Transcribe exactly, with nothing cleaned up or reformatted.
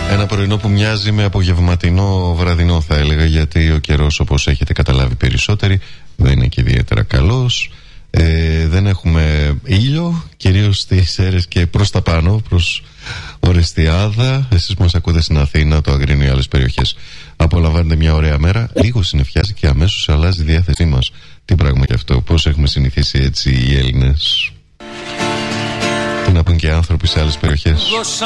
Ένα πρωινό που μοιάζει με απογευματινό βραδινό, θα έλεγα, γιατί ο καιρός, όπως έχετε καταλάβει περισσότεροι, δεν είναι και ιδιαίτερα καλός. ε, Δεν έχουμε ήλιο, κυρίως στις αίρες και προς τα πάνω, προς Ορεστιάδα. Εσείς που μας ακούτε στην Αθήνα, το Αγρίνιο ή άλλες περιοχές, απολαμβάνετε μια ωραία μέρα. Λίγο συννεφιάζει και αμέσως αλλάζει η διάθεσή μας. Τι πράγμα και αυτό, πώς έχουμε συνηθίσει έτσι οι Έλληνες. Τι να πούν και άνθρωποι σε άλλες περιοχές.